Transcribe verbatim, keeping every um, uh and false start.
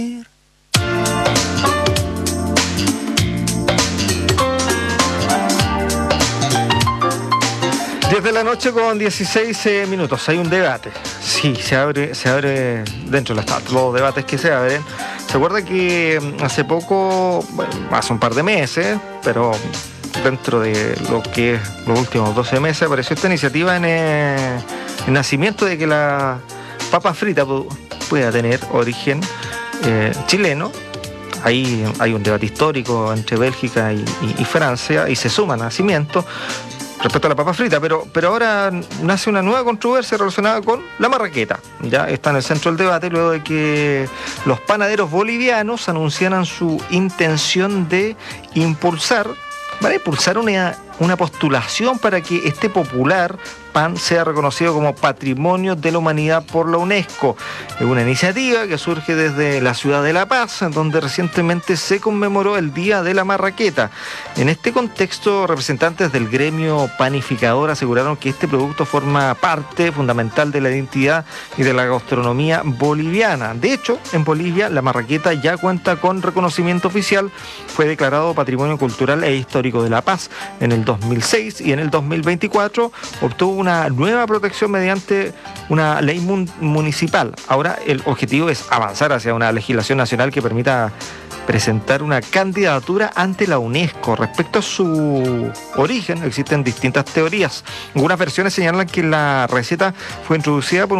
diez de la noche con dieciséis eh, minutos. Hay un debate. Sí, se abre, se abre dentro de los, los debates que se abren. Se acuerda que hace poco, bueno, hace un par de meses, pero dentro de lo que es los últimos doce meses, apareció esta iniciativa en eh, el nacimiento de que la papa frita pueda tener origen eh, chileno. Ahí hay un debate histórico entre Bélgica y, y, y Francia, y se suma nacimiento respecto a la papa frita, pero, pero ahora nace una nueva controversia relacionada con la marraqueta. Ya está en el centro del debate luego de que los panaderos bolivianos anunciaran su intención de impulsar, ¿vale? impulsar una, una postulación para que este popular pan sea reconocido como Patrimonio de la Humanidad por la UNESCO. Es una iniciativa que surge desde la ciudad de La Paz, en donde recientemente se conmemoró el Día de la Marraqueta. En este contexto, representantes del gremio panificador aseguraron que este producto forma parte fundamental de la identidad y de la gastronomía boliviana. De hecho, en Bolivia la marraqueta ya cuenta con reconocimiento oficial, fue declarado Patrimonio Cultural e Histórico de La Paz en el dos mil seis y en el dos mil veinticuatro obtuvo una nueva protección mediante una ley mun- municipal. Ahora el objetivo es avanzar hacia una legislación nacional que permita presentar una candidatura ante la UNESCO. Respecto a su origen, existen distintas teorías. Algunas versiones señalan que la receta fue introducida por